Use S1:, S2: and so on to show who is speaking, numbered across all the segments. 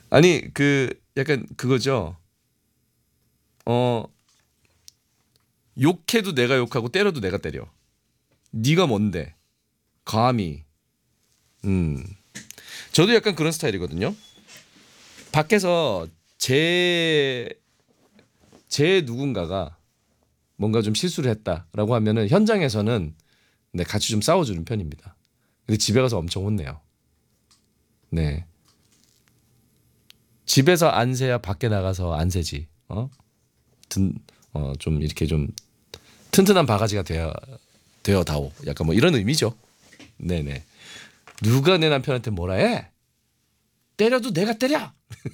S1: 아니 그 약간 그거죠. 어 욕해도 내가 욕하고 때려도 내가 때려. 네가 뭔데? 감히. 음. 저도 약간 그런 스타일이거든요. 밖에서 제, 제 누군가가 뭔가 좀 실수를 했다라고 하면은 현장에서는 네, 같이 좀 싸워주는 편입니다. 근데 집에 가서 엄청 혼내요. 네. 집에서 안 세야 밖에 나가서 안 세지. 든, 좀 이렇게 좀 튼튼한 바가지가 되어 다오. 약간 뭐 이런 의미죠. 네네. 누가 내 남편한테 뭐라 해? 때려도 내가 때려.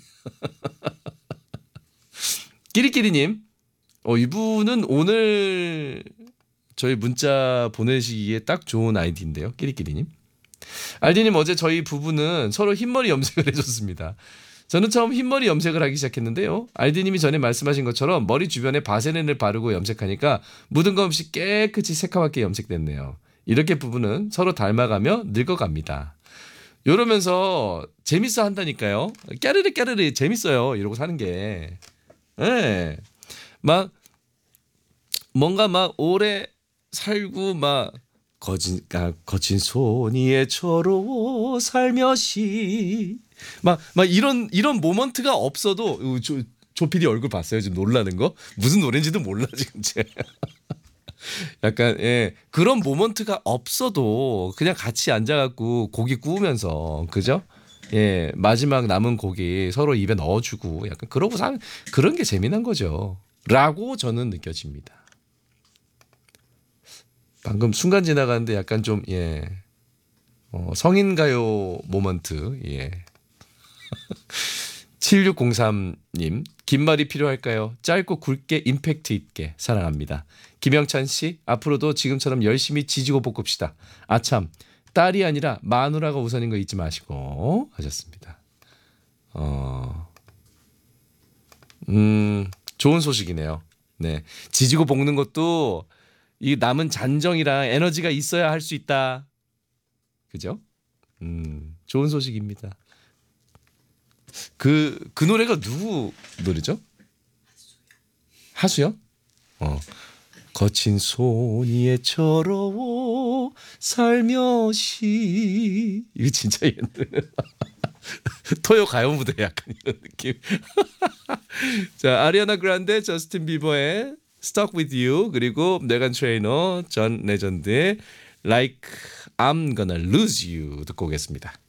S1: 끼리끼리님. 이분은 오늘 저희 문자 보내시기에 딱 좋은 아이디인데요. 끼리끼리님. 알디님 어제 저희 부부는 서로 흰머리 염색을 해줬습니다. 저는 처음 흰머리 염색을 하기 시작했는데요. 알디님이 전에 말씀하신 것처럼 머리 주변에 바세린을 바르고 염색하니까 묻은 거 없이 깨끗이 새카맣게 염색됐네요. 이렇게 부부는 서로 닮아가며 늙어갑니다. 이러면서 재밌어 한다니까요. 깨르르 깨르르 재밌어요. 이러고 사는 게. 예. 막 뭔가 막 오래 살고 막 거친 손이에 저로 살며시 막 이런 모먼트가 없어도 조피디 얼굴 봤어요 지금 놀라는 거 무슨 노래인지도 몰라 지금 제 약간 예 그런 모먼트가 없어도 그냥 같이 앉아갖고 고기 구우면서 그죠 예 마지막 남은 고기 서로 입에 넣어주고 약간 그러고 사는 그런 게 재미난 거죠라고 저는 느껴집니다. 방금 순간 지나가는데 약간 좀 예. 성인 가요 모먼트. 예. 7603님. 긴 말이 필요할까요? 짧고 굵게 임팩트 있게 사랑합니다. 김영찬 씨, 앞으로도 지금처럼 열심히 지지고 볶읍시다. 아참, 딸이 아니라 마누라가 우선인 거 잊지 마시고 하셨습니다. 어, 좋은 소식이네요. 네. 지지고 볶는 것도 이 남은 잔정이랑 에너지가 있어야 할 수 있다. 그죠? 좋은 소식입니다. 그 노래가 누구 노래죠? 하수요? 어. 거친 손이에 저러워 살며시 이거 진짜 옛날 토요 가요 무대 약간 이런 느낌. 자 아리아나 그란데, 저스틴 비버의 Stuck with You 그리고 메간 트레이너, 존 레전드의 Like I'm Gonna Lose You 듣고 오겠습니다.